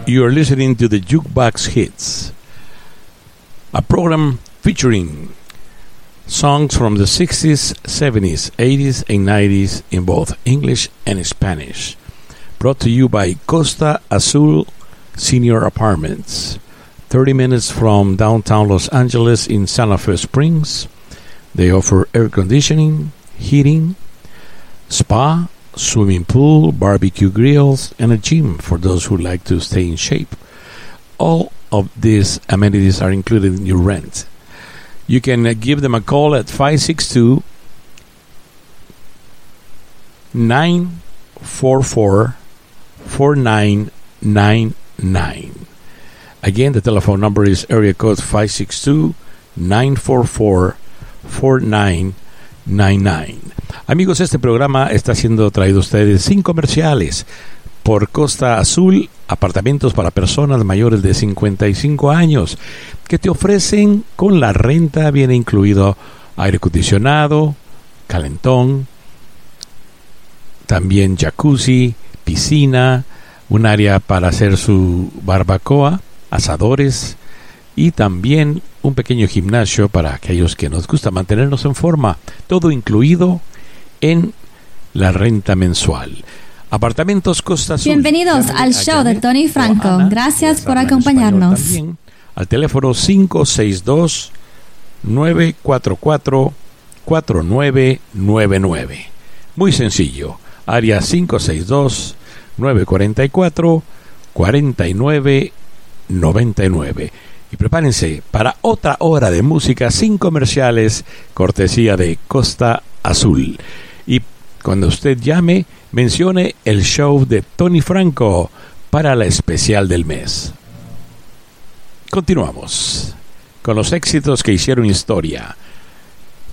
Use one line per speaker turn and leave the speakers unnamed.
You're listening to the Jukebox Hits, a program featuring songs from the 60s, 70s, 80s, and 90s in both English and Spanish. Brought to you by Costa Azul Senior Apartments, 30 minutes from downtown Los Angeles in Santa Fe Springs. They offer air conditioning, heating, spa, swimming pool, barbecue grills, and a gym for those who like to stay in shape. All of these amenities are included in your rent. You can give them a call at 562-944-4999. Again, the telephone number is area code 562-944-4999. Amigos, este programa está siendo traído a ustedes sin comerciales por Costa Azul, apartamentos para personas mayores de 55 años, que te ofrecen con la renta, viene incluido aire acondicionado, calentón, también jacuzzi, piscina, un área para hacer su barbacoa, asadores y también un pequeño gimnasio para aquellos que nos gusta mantenernos en forma, todo incluido en la renta mensual. Apartamentos Costa Azul.
Bienvenidos al show de Tony Franco.
Ana,
gracias por acompañarnos.
También, al teléfono 562-944-4999. Muy sencillo. Área 562-944-4999. Y prepárense para otra hora de música sin comerciales, cortesía de Costa Azul. Y cuando usted llame, mencione el show de Tony Franco para la especial del mes. Continuamos con los éxitos que hicieron historia